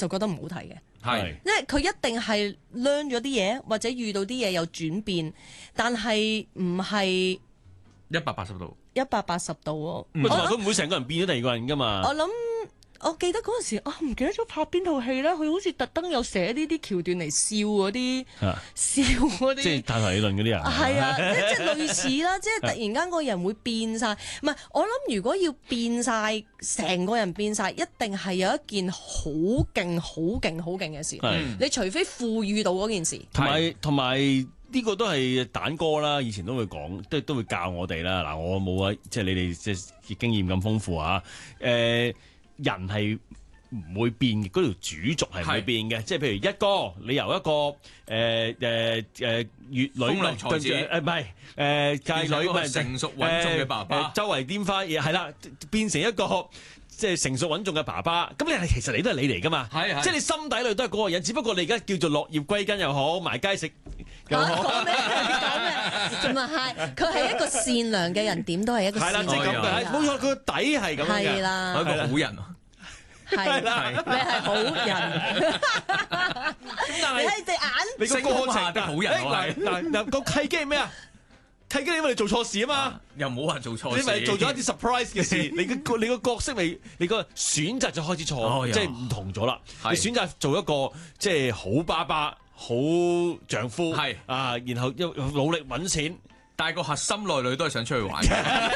就覺得唔好睇嘅。 係， 因為佢一定係 learn 咗啲嘢，或者遇到啲嘢有轉變，但係唔係 180度。 180度喎。 同埋佢唔會成個人變咗第二個人噶嘛。 我記得嗰陣時，唔記得咗拍邊套戲咧，佢好似特登有寫呢啲橋段嚟笑嗰啲，笑嗰啲， 即係大台理論嗰啲人。 係啊，即係類似啦，即係突然間個人會變晒。唔係，我諗如果要變晒，成個人變晒，一定係有一件好勁、好勁、好勁嘅事。你除非賦予到嗰件事， 同埋呢個都係蛋哥啦，以前都會講，都會教我哋啦。嗱，我冇啊，即係你哋即係經驗咁豐富啊。人係唔會變嘅，嗰條主軸係唔會變嘅。即係譬如一哥，你由一個粵女風流才子， 唔係界女，唔係成熟穩重嘅爸爸， 周圍拈花嘢係啦，變成一個即係成熟穩重嘅爸爸。咁其實你都係你嚟噶嘛？即係你心底裏都係嗰個人，只不過你而家叫做落葉歸根又好，埋街食又好。 講咩？唔係，佢係一個善良嘅人，點都係一個善良嘅人。 係啦，即係咁嘅，冇錯，佢個底係咁樣嘅。 係啦， 係一個好人。 係啦，你係好人。 但係你係隻眼， 你個過程得好人。 嗱個契機係咩啊？契機因為你做錯事啊嘛， 又冇話做錯事， 你咪做咗一啲 surprise 嘅事，你個角色咪你個選擇就開始錯，即係唔同咗啦。你選擇做一個即係好爸爸、好丈夫，係啊，然後又努力揾錢， 但係個核心內裏都係想出去玩，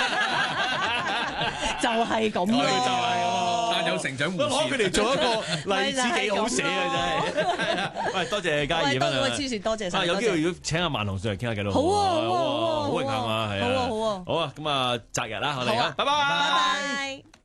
就係咁咯。 但有成長故事， 攞佢哋做一個例子幾好寫嘅真係。喂，多謝嘉怡啊！ 多謝晒。 有機會如果請阿萬雄上嚟傾下偈都好啊， 好榮幸啊，係啊， 好啊， 好啊，咁啊，擇日啦，我哋啊，拜拜。